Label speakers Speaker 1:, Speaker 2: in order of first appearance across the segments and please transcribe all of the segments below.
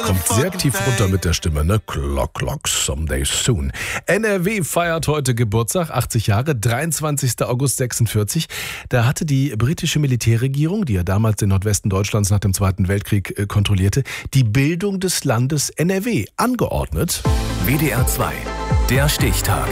Speaker 1: Kommt sehr tief runter mit der Stimme, ne? Clock, someday soon. NRW feiert heute Geburtstag, 80 Jahre, 23. August 46. Da hatte die britische Militärregierung, die ja damals den Nordwesten Deutschlands nach dem Zweiten Weltkrieg kontrollierte, die Bildung des Landes NRW angeordnet.
Speaker 2: WDR 2, der Stichtag.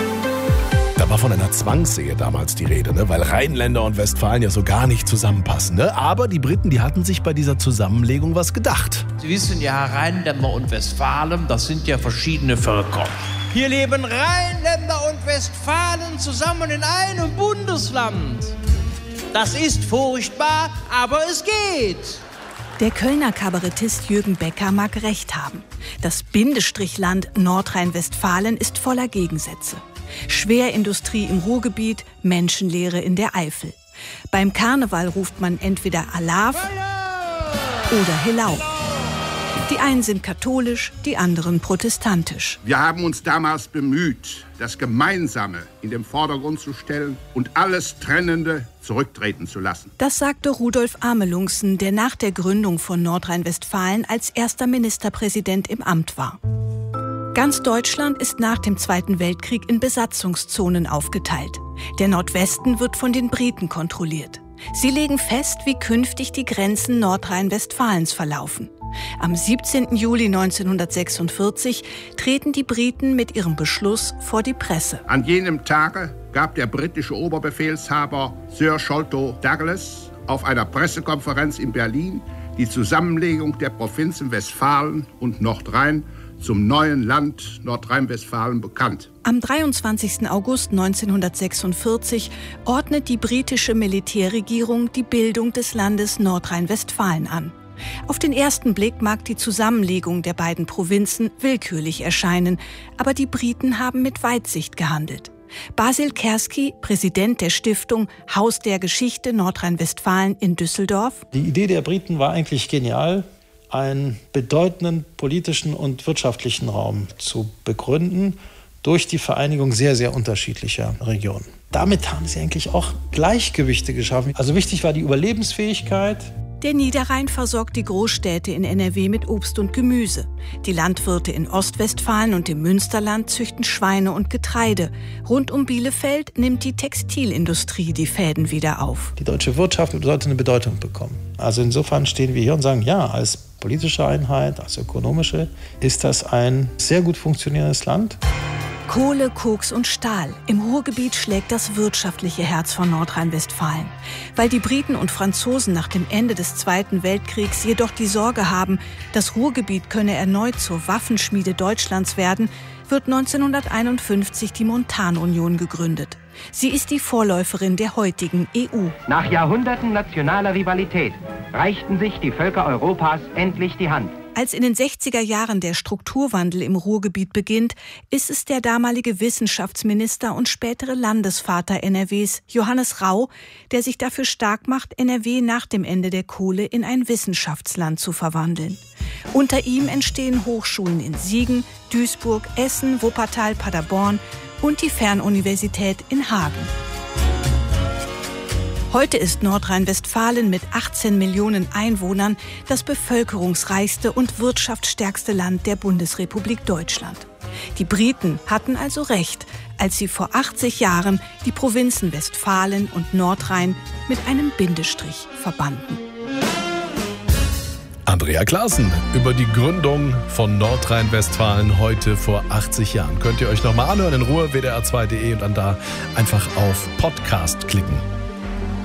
Speaker 1: Da war von einer Zwangsehe damals die Rede, ne? Weil Rheinländer und Westfalen ja so gar nicht zusammenpassen. Ne? Aber die Briten, die hatten sich bei dieser Zusammenlegung was gedacht.
Speaker 3: Sie wissen ja, Rheinländer und Westfalen, das sind ja verschiedene Völker. Hier leben Rheinländer und Westfalen zusammen in einem Bundesland. Das ist furchtbar, aber es geht.
Speaker 4: Der Kölner Kabarettist Jürgen Becker mag recht haben. Das Bindestrichland Nordrhein-Westfalen ist voller Gegensätze. Schwerindustrie im Ruhrgebiet, Menschenlehre in der Eifel. Beim Karneval ruft man entweder Alaf oder Helau. Die einen sind katholisch, die anderen protestantisch.
Speaker 5: Wir haben uns damals bemüht, das Gemeinsame in den Vordergrund zu stellen und alles Trennende zurücktreten zu lassen.
Speaker 4: Das sagte Rudolf Amelungsen, der nach der Gründung von Nordrhein-Westfalen als erster Ministerpräsident im Amt war. Ganz Deutschland ist nach dem Zweiten Weltkrieg in Besatzungszonen aufgeteilt. Der Nordwesten wird von den Briten kontrolliert. Sie legen fest, wie künftig die Grenzen Nordrhein-Westfalens verlaufen. Am 17. Juli 1946 treten die Briten mit ihrem Beschluss vor die Presse.
Speaker 5: An jenem Tage gab der britische Oberbefehlshaber Sir Sholto Douglas auf einer Pressekonferenz in Berlin die Zusammenlegung der Provinzen Westfalen und Nordrhein zum neuen Land Nordrhein-Westfalen bekannt.
Speaker 4: Am 23. August 1946 ordnet die britische Militärregierung die Bildung des Landes Nordrhein-Westfalen an. Auf den ersten Blick mag die Zusammenlegung der beiden Provinzen willkürlich erscheinen, aber die Briten haben mit Weitsicht gehandelt. Basil Kerski, Präsident der Stiftung Haus der Geschichte Nordrhein-Westfalen in Düsseldorf.
Speaker 6: Die Idee der Briten war eigentlich genial, einen bedeutenden politischen und wirtschaftlichen Raum zu begründen durch die Vereinigung sehr, sehr unterschiedlicher Regionen. Damit haben sie eigentlich auch Gleichgewichte geschaffen. Also wichtig war die Überlebensfähigkeit.
Speaker 4: Der Niederrhein versorgt die Großstädte in NRW mit Obst und Gemüse. Die Landwirte in Ostwestfalen und im Münsterland züchten Schweine und Getreide. Rund um Bielefeld nimmt die Textilindustrie die Fäden wieder auf.
Speaker 6: Die deutsche Wirtschaft sollte eine Bedeutung bekommen. Also insofern stehen wir hier und sagen, ja, als politische Einheit, als ökonomische, ist das ein sehr gut funktionierendes Land.
Speaker 4: Kohle, Koks und Stahl. Im Ruhrgebiet schlägt das wirtschaftliche Herz von Nordrhein-Westfalen. Weil die Briten und Franzosen nach dem Ende des Zweiten Weltkriegs jedoch die Sorge haben, das Ruhrgebiet könne erneut zur Waffenschmiede Deutschlands werden, wird 1951 die Montanunion gegründet. Sie ist die Vorläuferin der heutigen EU.
Speaker 7: Nach Jahrhunderten nationaler Rivalität reichten sich die Völker Europas endlich die Hand.
Speaker 4: Als in den 60er Jahren der Strukturwandel im Ruhrgebiet beginnt, ist es der damalige Wissenschaftsminister und spätere Landesvater NRWs, Johannes Rau, der sich dafür stark macht, NRW nach dem Ende der Kohle in ein Wissenschaftsland zu verwandeln. Unter ihm entstehen Hochschulen in Siegen, Duisburg, Essen, Wuppertal, Paderborn und die Fernuniversität in Hagen. Heute ist Nordrhein-Westfalen mit 18 Millionen Einwohnern das bevölkerungsreichste und wirtschaftsstärkste Land der Bundesrepublik Deutschland. Die Briten hatten also recht, als sie vor 80 Jahren die Provinzen Westfalen und Nordrhein mit einem Bindestrich verbanden.
Speaker 1: Andrea Klaassen über die Gründung von Nordrhein-Westfalen heute vor 80 Jahren. Könnt ihr euch nochmal anhören in Ruhe, wdr2.de und dann da einfach auf Podcast klicken.